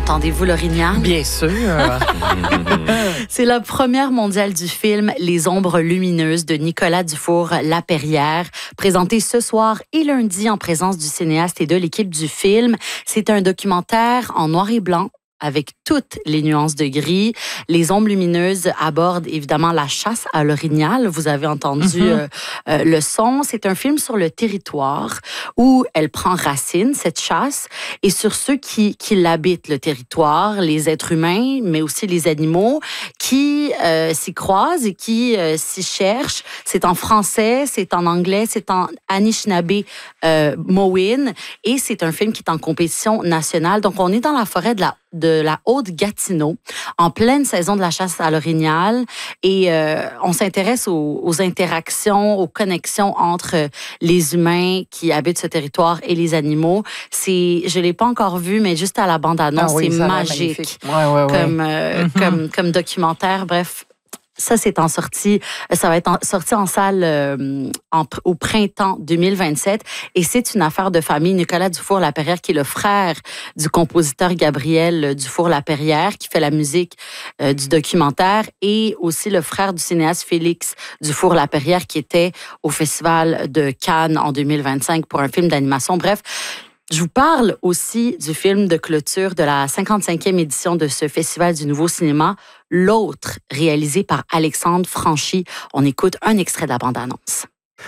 Entendez-vous l'orignal? Bien sûr. C'est la première mondiale du film Les Ombres lumineuses de Nicolas Dufour-Lapeyrière, présenté ce soir et lundi en présence du cinéaste et de l'équipe du film. C'est un documentaire en noir et blanc avec toutes les nuances de gris. Les Ombres lumineuses abordent évidemment la chasse à l'orignal. Vous avez entendu le son. C'est un film sur le territoire où elle prend racine, cette chasse, et sur ceux qui l'habitent, le territoire, les êtres humains, mais aussi les animaux, qui s'y croisent et qui s'y cherchent. C'est en français, c'est en anglais, c'est en Anishinaabe Mowin, et c'est un film qui est en compétition nationale. Donc, on est dans la forêt de la Haute-Gatineau, en pleine saison de la chasse à l'orignal. Et on s'intéresse aux interactions, aux connexions entre les humains qui habitent ce territoire et les animaux. Je ne l'ai pas encore vu, mais juste à la bande-annonce, c'est magique comme documentaire. Bref, ça, ça va être sorti en salle au printemps 2027. Et c'est une affaire de famille. Nicolas Dufour-Lapeyrière, qui est le frère du compositeur Gabriel Dufour-Lapeyrière, qui fait la musique du documentaire, et aussi le frère du cinéaste Félix Dufour-Lapeyrière, qui était au Festival de Cannes en 2025 pour un film d'animation. Bref, je vous parle aussi du film de clôture de la 55e édition de ce Festival du Nouveau Cinéma, L'Autre, réalisé par Alexandre Franchi. On écoute un extrait de la bande-annonce.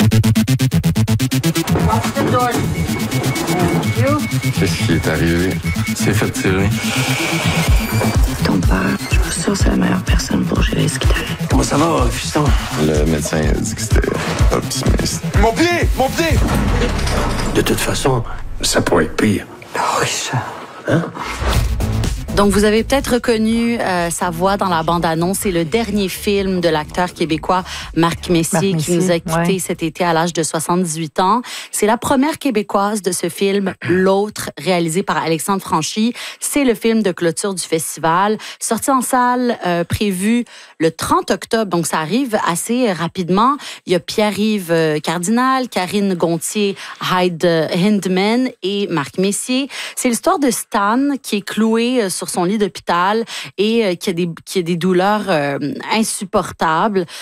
Qu'est-ce qui est arrivé? C'est fait tirer. Ton père, je suis sûre que c'est la meilleure personne pour gérer ce qui t'arrive. Comment ça va, fiston? Le médecin a dit que c'était optimiste. Mon pied! Mon pied! De toute façon, ça pourrait être pire. Oh, Richard. Hein? Donc, vous avez peut-être reconnu sa voix dans la bande-annonce. C'est le dernier film de l'acteur québécois Marc Messier qui nous a quittés cet été à l'âge de 78 ans. C'est la première québécoise de ce film, L'Autre, réalisé par Alexandre Franchi. C'est le film de clôture du festival, sorti en salle, prévu le 30 octobre. Donc, ça arrive assez rapidement. Il y a Pierre-Yves Cardinal, Karine Gontier, Hindman et Marc Messier. C'est l'histoire de Stan qui est cloué sur son lit d'hôpital et qui a des douleurs insupportables.